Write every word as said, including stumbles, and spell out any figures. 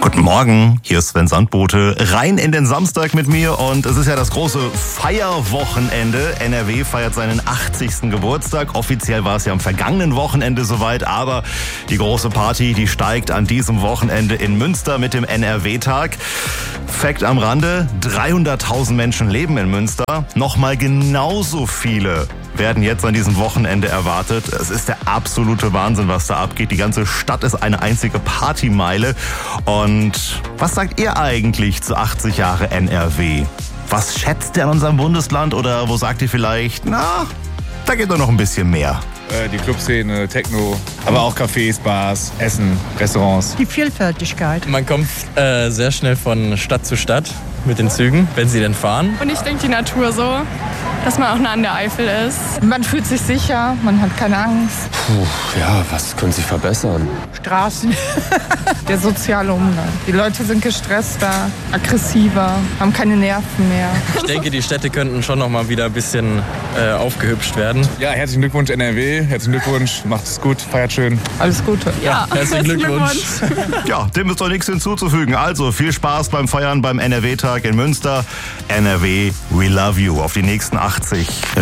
Guten Morgen, hier ist Sven Sandbote, rein in den Samstag mit mir und es ist ja das große Feierwochenende. N R W feiert seinen achtzigsten Geburtstag. Offiziell war es ja am vergangenen Wochenende soweit, aber die große Party, die steigt an diesem Wochenende in Münster mit dem N R W-Tag. Fakt am Rande, dreihunderttausend Menschen leben in Münster, nochmal genauso viele werden jetzt an diesem Wochenende erwartet. Es ist der absolute Wahnsinn, was da abgeht. Die ganze Stadt ist eine einzige Partymeile. Und was sagt ihr eigentlich zu achtzig Jahre N R W? Was schätzt ihr an unserem Bundesland oder wo sagt ihr vielleicht, na, da geht doch noch ein bisschen mehr? Die Clubszene, Techno, aber auch Cafés, Bars, Essen, Restaurants. Die Vielfältigkeit. Man kommt äh, sehr schnell von Stadt zu Stadt mit den Zügen, wenn sie denn fahren. Und ich denke die Natur so, dass man auch nah an der Eifel ist. Man fühlt sich sicher, man hat keine Angst. Puh, ja, was können Sie verbessern? Straßen, der soziale Umgang. Die Leute sind gestresster, aggressiver, haben keine Nerven mehr. Ich denke, die Städte könnten schon noch mal wieder ein bisschen äh, aufgehübscht werden. Ja, herzlichen Glückwunsch N R W, herzlichen Glückwunsch, macht es gut, feiert schön. Alles Gute. Ja, Herzlichen Glückwunsch. Ja, dem ist doch nichts hinzuzufügen. Also viel Spaß beim Feiern beim N R W-Tag in Münster. N R W, we love you. Auf die nächsten achtzig.